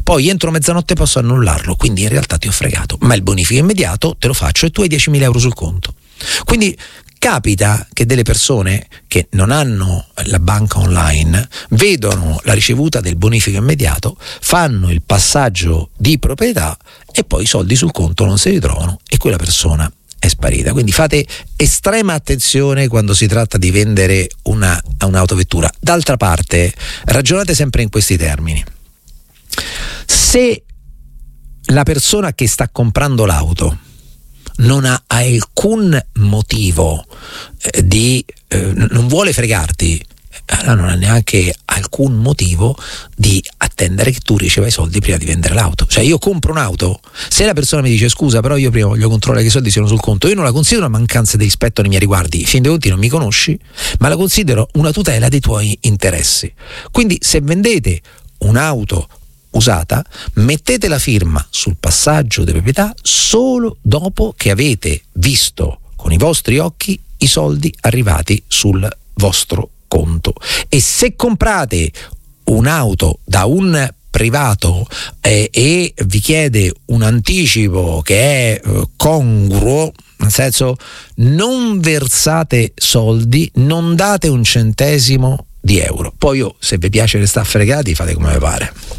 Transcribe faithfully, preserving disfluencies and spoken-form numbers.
poi entro mezzanotte posso annullarlo, quindi in realtà ti ho fregato, ma il bonifico immediato te lo faccio e tu hai diecimila euro sul conto. Quindi capita che delle persone che non hanno la banca online vedono la ricevuta del bonifico immediato, fanno il passaggio di proprietà e poi i soldi sul conto non si ritrovano e quella persona è sparita. Quindi fate estrema attenzione quando si tratta di vendere una, un'autovettura. D'altra parte, ragionate sempre in questi termini: se la persona che sta comprando l'auto non ha alcun motivo eh, di eh, non vuole fregarti, allora non ha neanche alcun motivo di attendere che tu riceva i soldi prima di vendere l'auto. Cioè, io compro un'auto, se la persona mi dice scusa però io prima voglio controllare che i soldi siano sul conto, io non la considero una mancanza di rispetto nei miei riguardi, in fin dei conti non mi conosci, ma la considero una tutela dei tuoi interessi. Quindi se vendete un'auto usata, mettete la firma sul passaggio di proprietà solo dopo che avete visto con i vostri occhi i soldi arrivati sul vostro conto. E se comprate un'auto da un privato eh, e vi chiede un anticipo che è eh, congruo, nel senso, non versate soldi, non date un centesimo di euro. Poi io, se vi piace restare fregati, fate come vi pare.